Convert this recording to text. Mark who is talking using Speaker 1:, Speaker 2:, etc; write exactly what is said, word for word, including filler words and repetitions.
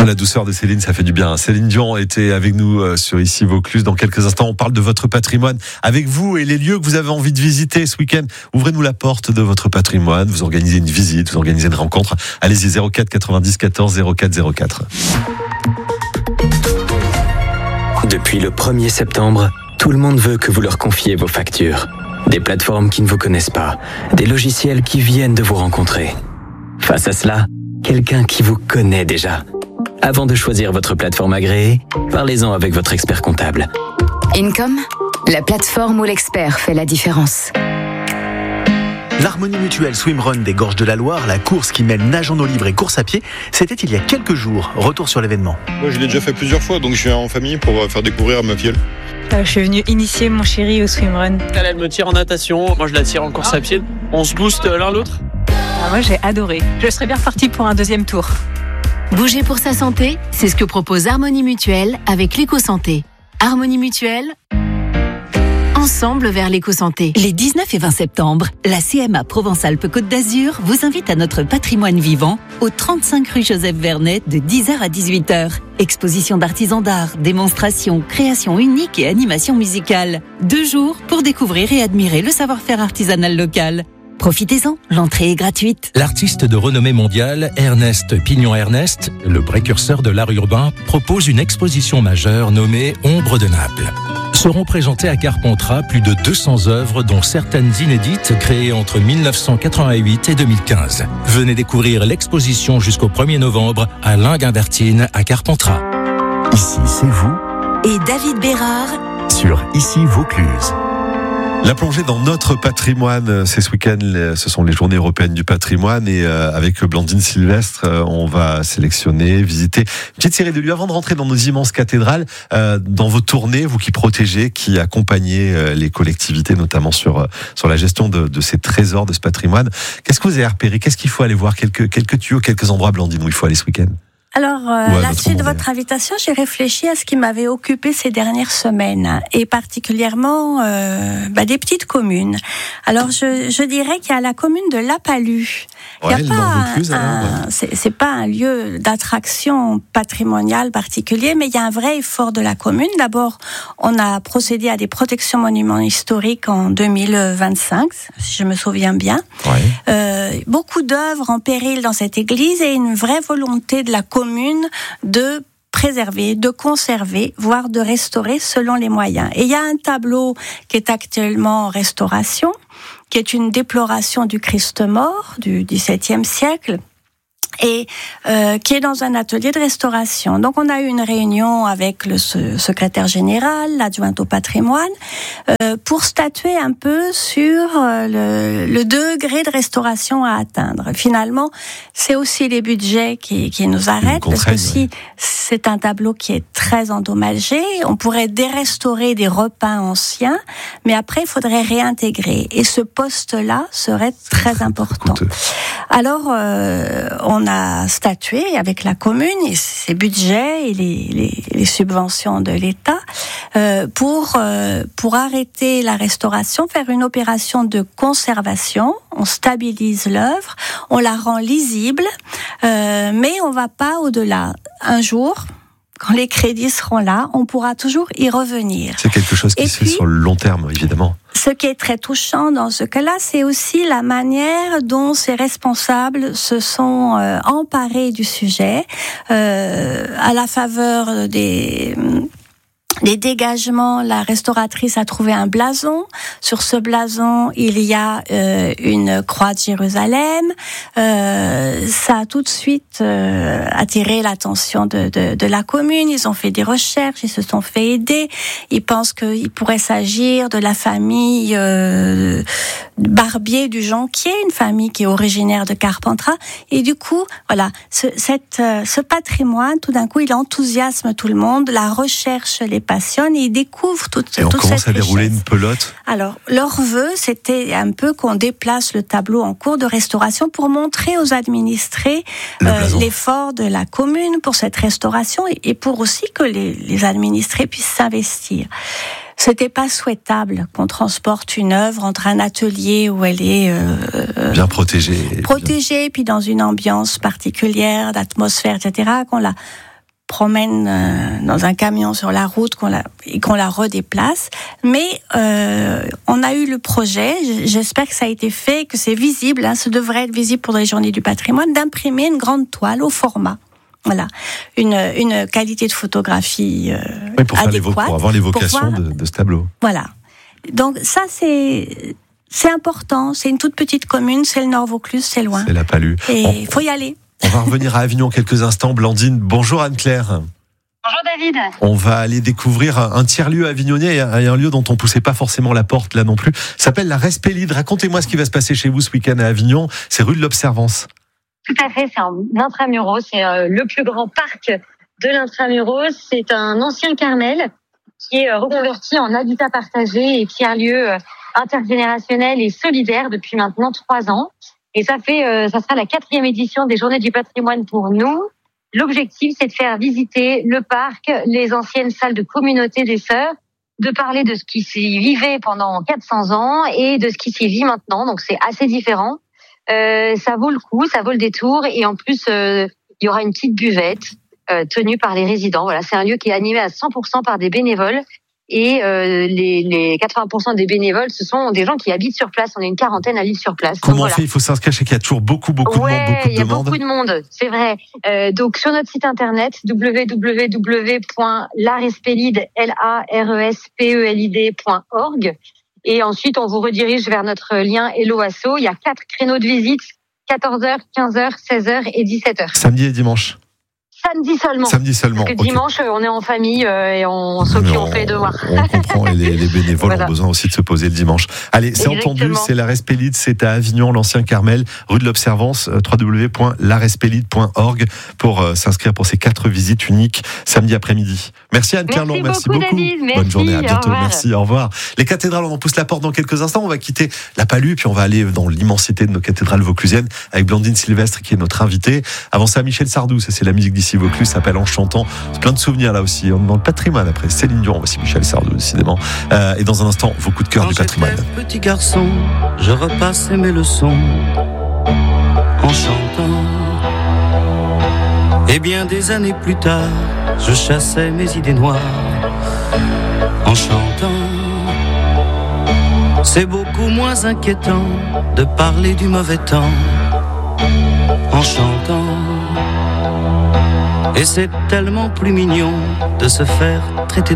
Speaker 1: Ah, la douceur de Céline, ça fait du bien. Céline Dion était avec nous euh, sur Ici Vaucluse. Dans quelques instants, on parle de votre patrimoine avec vous et les lieux que vous avez envie de visiter ce week-end. Ouvrez-nous la porte de votre patrimoine. Vous organisez une visite, vous organisez une rencontre. Allez-y, zéro quatre quatre-vingt-dix quatorze zéro quatre zéro quatre.
Speaker 2: Depuis le premier septembre, tout le monde veut que vous leur confiez vos factures. Des plateformes qui ne vous connaissent pas, des logiciels qui viennent de vous rencontrer. Face à cela, quelqu'un qui vous connaît déjà. Avant de choisir votre plateforme agréée, parlez-en avec votre expert comptable.
Speaker 3: Income, la plateforme où l'expert fait la différence.
Speaker 4: L'Harmonie Mutuelle Swimrun des Gorges de la Loire, la course qui mêle nage en eau libre et course à pied, c'était il y a quelques jours. Retour sur l'événement.
Speaker 5: Moi, je l'ai déjà fait plusieurs fois, donc je viens en famille pour faire découvrir à ma fielle.
Speaker 6: Euh, je suis venue initier mon chéri au swimrun.
Speaker 7: Elle, elle me tire en natation, moi je la tire en course à pied. On se booste l'un l'autre.
Speaker 6: Ah, moi j'ai adoré. Je serais bien repartie pour un deuxième tour.
Speaker 3: Bouger pour sa santé, c'est ce que propose Harmonie Mutuelle avec l'éco-santé. Harmonie Mutuelle, ensemble vers l'éco-santé.
Speaker 8: Les dix-neuf et vingt septembre, la C M A Provence-Alpes-Côte d'Azur vous invite à notre patrimoine vivant au trente-cinq rue Joseph Vernet de dix heures à dix-huit heures. Exposition d'artisans d'art, démonstrations, créations uniques et animations musicales. Deux jours pour découvrir et admirer le savoir-faire artisanal local. Profitez-en, l'entrée est gratuite.
Speaker 9: L'artiste de renommée mondiale, Ernest Pignon-Ernest, le précurseur de l'art urbain, propose une exposition majeure nommée Ombre de Naples. Seront présentées à Carpentras plus de deux cents œuvres, dont certaines inédites, créées entre mille neuf cent quatre-vingt-huit et deux mille quinze. Venez découvrir l'exposition jusqu'au premier novembre à Linguimbertine à Carpentras.
Speaker 10: Ici, c'est vous.
Speaker 8: Et David Bérard
Speaker 10: Sur Ici Vaucluse.
Speaker 1: La plongée dans notre patrimoine, c'est ce week-end, ce sont les journées européennes du patrimoine et euh, avec Blandine Sylvestre, euh, on va sélectionner, visiter une petite série de lieux avant de rentrer dans nos immenses cathédrales. Euh, dans vos tournées, vous qui protégez, qui accompagnez euh, les collectivités, notamment sur euh, sur la gestion de, de ces trésors, de ce patrimoine, qu'est-ce que vous avez repéré? Qu'est-ce qu'il faut aller voir? Quelques quelques tuyaux, quelques endroits, Blandine, où il faut aller ce week-end?
Speaker 11: Alors, euh, à la suite de votre invitation, j'ai réfléchi à ce qui m'avait occupé ces dernières semaines, et particulièrement euh, bah, des petites communes. Alors, je, je dirais qu'il y a la commune de La Palue.
Speaker 1: Ouais,
Speaker 11: il y a pas un, un, ouais. c'est, c'est pas un lieu d'attraction patrimoniale particulier, mais il y a un vrai effort de la commune. D'abord, on a procédé à des protections monuments historiques en deux mille vingt-cinq, si je me souviens bien.
Speaker 1: Ouais.
Speaker 11: Euh, beaucoup d'œuvres en péril dans cette église et une vraie volonté de la commune commune de préserver, de conserver, voire de restaurer selon les moyens. Et il y a un tableau qui est actuellement en restauration, qui est une déploration du Christ mort du dix-septième siècle, et euh, qui est dans un atelier de restauration. Donc on a eu une réunion avec le secrétaire général, l'adjointe au patrimoine, euh, pour statuer un peu sur euh, le, le degré de restauration à atteindre. Finalement, c'est aussi les budgets qui, qui nous arrêtent, parce que si c'est un tableau qui est très endommagé, on pourrait dérestaurer des repeints anciens, mais après il faudrait réintégrer. Et ce poste-là serait très important. Alors, euh, on a statué avec la commune et ses budgets et les, les, les subventions de l'État euh, pour euh, pour arrêter la restauration, faire une opération de conservation. On stabilise l'œuvre, on la rend lisible, euh, mais on va pas au-delà. Un jour, quand les crédits seront là, on pourra toujours y revenir.
Speaker 1: C'est quelque chose qui
Speaker 11: et
Speaker 1: se
Speaker 11: puis,
Speaker 1: fait sur le long terme, évidemment.
Speaker 11: Ce qui est très touchant dans ce cas-là, c'est aussi la manière dont ces responsables se sont euh, emparés du sujet, euh, à la faveur des... Les dégagements, la restauratrice a trouvé un blason. Sur ce blason, il y a euh, une croix de Jérusalem. Euh, ça a tout de suite euh, attiré l'attention de, de, de la commune. Ils ont fait des recherches, ils se sont fait aider. Ils pensent qu'il pourrait s'agir de la famille euh, Barbier du Jonquier, une famille qui est originaire de Carpentras. Et du coup, voilà, ce, cette, ce patrimoine, tout d'un coup, il enthousiasme tout le monde. La recherche les passionne et ils découvrent toute, toute cette richesse. Et on commence à
Speaker 1: dérouler une pelote.
Speaker 11: Alors, leur vœu, c'était un peu qu'on déplace le tableau en cours de restauration pour montrer aux administrés euh, l'effort de la commune pour cette restauration et, et pour aussi que les, les administrés puissent s'investir. C'était pas souhaitable qu'on transporte une œuvre entre un atelier où elle est euh,
Speaker 1: bien protégée,
Speaker 11: protégée, puis dans une ambiance particulière, d'atmosphère, et cetera, qu'on la promène euh, dans un camion sur la route qu'on la, et qu'on la redéplace. Mais euh, on a eu le projet, j'espère que ça a été fait, que c'est visible, hein, ça devrait être visible pour les journées du patrimoine, d'imprimer une grande toile au format. Voilà, une, une qualité de photographie euh,
Speaker 1: oui, pour,
Speaker 11: adéquate.
Speaker 1: Faire pour avoir l'évocation
Speaker 11: pour voir,
Speaker 1: de, de ce tableau.
Speaker 11: Voilà. Donc ça, c'est, c'est important. C'est une toute petite commune, c'est le Nord-Vaucluse, c'est loin.
Speaker 1: C'est la Palue.
Speaker 11: Et il faut y aller.
Speaker 1: On va revenir à Avignon quelques instants. Blandine, bonjour Anne-Claire.
Speaker 12: Bonjour David.
Speaker 1: On va aller découvrir un tiers-lieu avignonnais et un lieu dont on poussait pas forcément la porte là non plus. Ça s'appelle la Respélide. Racontez-moi ce qui va se passer chez vous ce week-end à Avignon. C'est rue de l'Observance.
Speaker 12: Tout à fait, c'est un intramuros, c'est euh, le plus grand parc de l'intramuros. C'est un ancien Carmel qui est euh, reconverti en habitat partagé et tiers-lieu euh, intergénérationnel et solidaire depuis maintenant trois ans. Et ça fait, euh, ça sera la quatrième édition des Journées du patrimoine pour nous. L'objectif, c'est de faire visiter le parc, les anciennes salles de communauté des Sœurs, de parler de ce qui s'y vivait pendant quatre cents ans et de ce qui s'y vit maintenant. Donc c'est assez différent. Euh, ça vaut le coup, ça vaut le détour, et en plus euh, il y aura une petite buvette euh, tenue par les résidents. Voilà, c'est un lieu qui est animé à cent pour cent par des bénévoles, et euh, les, les quatre-vingts pour cent des bénévoles, ce sont des gens qui habitent sur place. On est une quarantaine à vivre sur place.
Speaker 1: Comment
Speaker 12: donc,
Speaker 1: on
Speaker 12: voilà.
Speaker 1: fait? Il faut s'inscrire, je sais qu'il y a toujours beaucoup, beaucoup
Speaker 12: ouais,
Speaker 1: de monde, beaucoup de
Speaker 12: il y a
Speaker 1: demandes.
Speaker 12: beaucoup de monde, c'est vrai. Euh, donc sur notre site internet w w w point la respélide point org. Et ensuite, on vous redirige vers notre lien Hello Asso. Il y a quatre créneaux de visite, quatorze heures, quinze heures, seize heures et dix-sept heures.
Speaker 1: Samedi et dimanche.
Speaker 12: Samedi seulement.
Speaker 1: Samedi seulement.
Speaker 12: Parce que
Speaker 1: okay.
Speaker 12: dimanche, on est en famille euh, et on s'occupe, on fait les devoirs.
Speaker 1: On comprend, et les, les bénévoles voilà. ont besoin aussi de se poser le dimanche. Allez, c'est
Speaker 12: Exactement.
Speaker 1: entendu, c'est la Respélide, c'est à Avignon, l'ancien Carmel, rue de l'Observance, w w w point la respélide point org pour euh, s'inscrire pour ces quatre visites uniques samedi après-midi. Merci Anne-Claire Long, merci beaucoup.
Speaker 12: beaucoup. David, merci,
Speaker 1: bonne journée, à bientôt,
Speaker 12: au
Speaker 1: merci, au revoir. Les cathédrales, on en pousse la porte dans quelques instants, on va quitter la Palue, puis on va aller dans l'immensité de nos cathédrales vauclusiennes avec Blandine Sylvestre qui est notre invitée. Avant ça, Michel Sardou, ça c'est la musique d'ici Vaucluse, ça s'appelle En chantant. C'est plein de souvenirs là aussi. On est dans le patrimoine après. Céline Dion, voici Michel Sardou décidément. Euh, et dans un instant, vos coups de cœur
Speaker 13: Quand
Speaker 1: du patrimoine.
Speaker 13: Petit garçon, je repassais mes leçons en chantant. Et bien des années plus tard, je chassais mes idées noires en chantant. C'est beaucoup moins inquiétant de parler du mauvais temps en chantant. Et c'est tellement plus mignon de se faire traiter